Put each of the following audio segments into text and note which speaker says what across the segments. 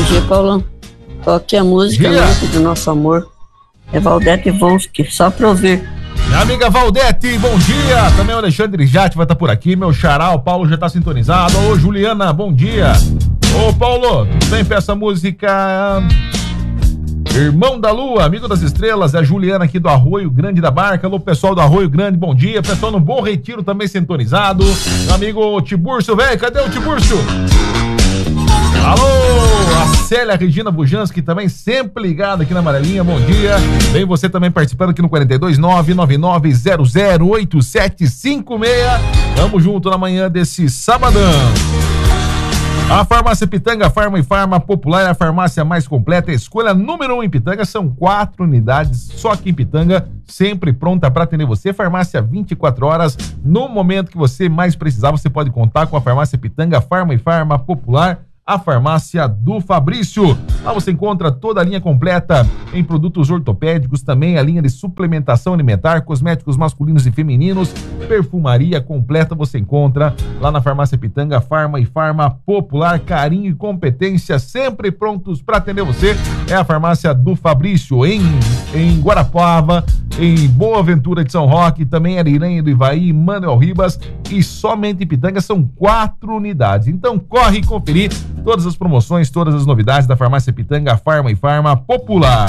Speaker 1: dia, Paulão. Toque a música Noite do Nosso Amor. É Valdete Vonski, só pra ouvir.
Speaker 2: Minha amiga Valdete, bom dia. Também o Alexandre Jatti vai estar por aqui. Meu xará, o Paulo já tá sintonizado. Ô, Juliana, bom dia. Ô, Paulo, vem pra essa música. Irmão da Lua, amigo das estrelas, é a Juliana aqui do Arroio Grande da Barca. Alô, pessoal do Arroio Grande, bom dia. Pessoal no Bom Retiro também sintonizado. Meu amigo Tiburcio, velho, cadê o Tiburcio? Alô, a Célia Regina Bujanski também sempre ligada aqui na Amarelinha, bom dia. Vem você também participando aqui no 429-9900-8756. Tamo junto na manhã desse sabadão. A Farmácia Pitanga, Farma e Farma Popular é a farmácia mais completa. A escolha número 1 em Pitanga, são 4 unidades só aqui em Pitanga, sempre pronta para atender você. Farmácia 24 horas, no momento que você mais precisar, você pode contar com a Farmácia Pitanga, Farma e Farma Popular, a farmácia do Fabrício. Lá você encontra toda a linha completa em produtos ortopédicos, também a linha de suplementação alimentar, cosméticos masculinos e femininos, perfumaria completa você encontra lá na Farmácia Pitanga, Farma e Farma Popular. Carinho e competência sempre prontos para atender você. É a farmácia do Fabrício em Guarapuava, em Boa Ventura de São Roque, também Ariranha do Ivaí, Manuel Ribas, e somente em Pitanga são 4 unidades. Então corre conferir todas as promoções, todas as novidades da Farmácia Pitanga, Farma e Farma Popular.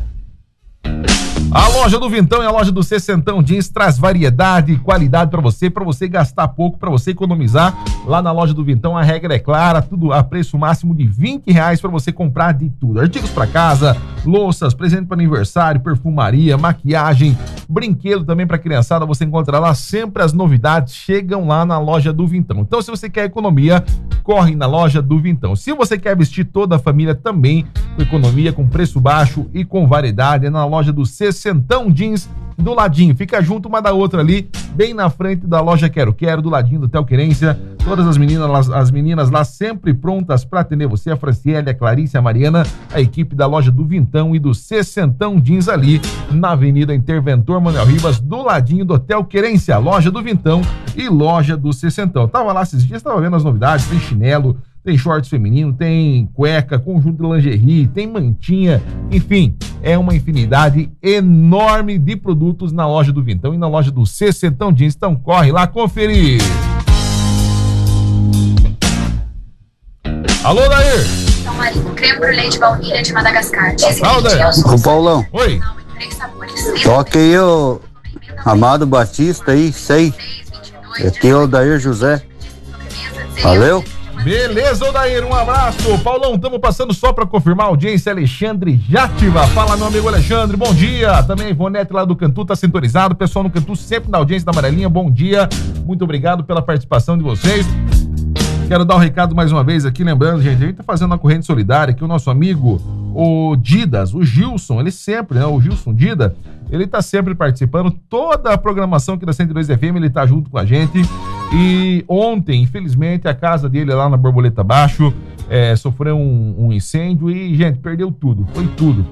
Speaker 2: A loja do Vintão e a loja do Sessentão Jeans traz variedade e qualidade para você gastar pouco, para você economizar. Lá na loja do Vintão a regra é clara, tudo a preço máximo de R$20 para você comprar de tudo. Artigos para casa, louças, presente para aniversário, perfumaria, maquiagem, brinquedo também para criançada, você encontra lá. Sempre as novidades chegam lá na loja do Vintão. Então, se você quer economia, corre na loja do Vintão. Se você quer vestir toda a família também com economia, com preço baixo e com variedade, é na loja do Sessentão Jeans, do ladinho, fica junto uma da outra ali, bem na frente da loja Quero Quero, do ladinho do Hotel Querência. Todas as meninas lá sempre prontas para atender você, a Franciele, a Clarice, a Mariana, a equipe da loja do Vintão e do Sessentão Jeans ali na Avenida Interventor Manuel Ribas, do ladinho do Hotel Querência, loja do Vintão e loja do Sessentão. Tava lá esses dias, tava vendo as novidades, tem chinelo, tem shorts feminino, tem cueca, conjunto de lingerie, tem mantinha, enfim, é uma infinidade enorme de produtos na loja do Vintão e na loja do Sessentão Jeans. Então corre lá conferir. Alô, Dair!
Speaker 3: São Marino, creme por leite baunilha de Madagascar.
Speaker 4: Ô, Paulão.
Speaker 2: Oi.
Speaker 4: Toque aí o Amado Batista aí, sei. Aqui é o Dair José. Valeu?
Speaker 2: Beleza, Odair, um abraço. Paulão, estamos passando só para confirmar a audiência. Alexandre Játiva, fala, meu amigo Alexandre, bom dia. Também a Ivonete lá do Cantu tá sintonizado. Pessoal no Cantu sempre na audiência da Amarelinha, bom dia. Muito obrigado pela participação de vocês. Quero dar um recado mais uma vez aqui, lembrando, gente, a gente tá fazendo uma corrente solidária que o nosso amigo, o Didas, o Gilson, ele sempre, né, o Gilson Dida, ele tá sempre participando, toda a programação aqui da 102 FM, ele tá junto com a gente. E ontem, infelizmente, a casa dele lá na Borboleta Baixo sofreu um incêndio e, gente, perdeu tudo, foi tudo.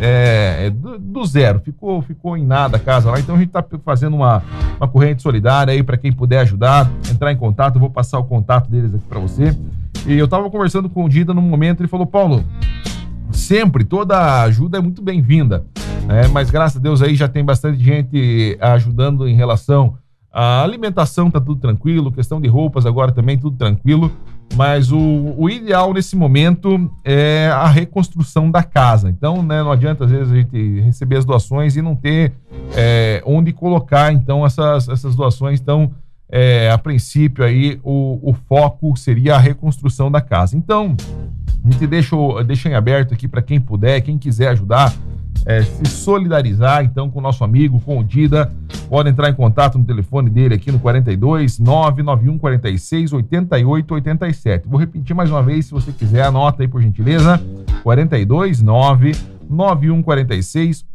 Speaker 2: Do zero, ficou em nada a casa lá. Então a gente tá fazendo uma corrente solidária aí para quem puder ajudar, entrar em contato. Eu vou passar o contato deles aqui para você. E eu tava conversando com o Dida num momento, ele falou: Paulo, sempre toda ajuda é muito bem-vinda, mas graças a Deus aí já tem bastante gente ajudando em relação à alimentação, tá tudo tranquilo, questão de roupas agora também tudo tranquilo, mas o ideal nesse momento é a reconstrução da casa. Então, né, não adianta às vezes a gente receber as doações e não ter onde colocar então essas doações. Então, a princípio aí o foco seria a reconstrução da casa. Então, a gente deixa em aberto aqui para quem puder, quem quiser ajudar, se solidarizar então com o nosso amigo, com o Dida, pode entrar em contato no telefone dele aqui no 42 991 46 88 87. Vou repetir mais uma vez, se você quiser, anota aí por gentileza, 42 991 46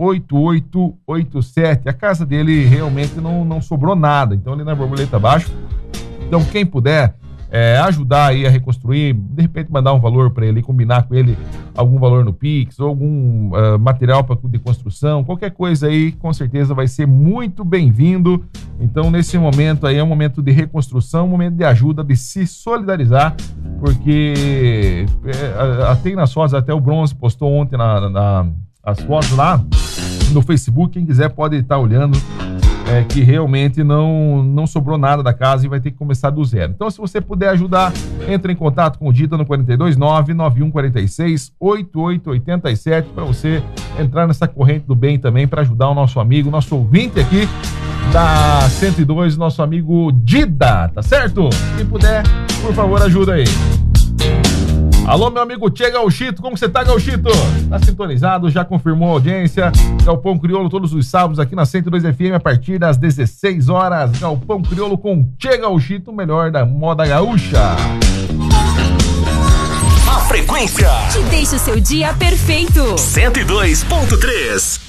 Speaker 2: 8887. A casa dele realmente não sobrou nada, então ele na Borboleta Baixo. Então quem puder ajudar aí a reconstruir, de repente mandar um valor para ele, combinar com ele algum valor no Pix, ou algum material de construção, qualquer coisa aí, com certeza vai ser muito bem-vindo. Então, nesse momento aí, é um momento de reconstrução, um momento de ajuda, de se solidarizar, porque tem nas fotos, até o Bronze postou ontem as fotos lá no Facebook, quem quiser pode estar olhando, que realmente não sobrou nada da casa e vai ter que começar do zero. Então, se você puder ajudar, entre em contato com o Dita no 429-9146-8887 para você entrar nessa corrente do bem também, para ajudar o nosso amigo, nosso ouvinte aqui da 102, nosso amigo Dida, tá certo? Quem puder, por favor, ajuda aí. Alô, meu amigo Tchê Gauchito, como você tá, Gauchito? Tá sintonizado, já confirmou a audiência. Galpão Crioulo todos os sábados aqui na 102 FM a partir das 16 horas. Galpão Crioulo com Tchê Gauchito, o melhor da moda gaúcha.
Speaker 5: A frequência
Speaker 6: te deixa o seu dia perfeito.
Speaker 5: 102.3.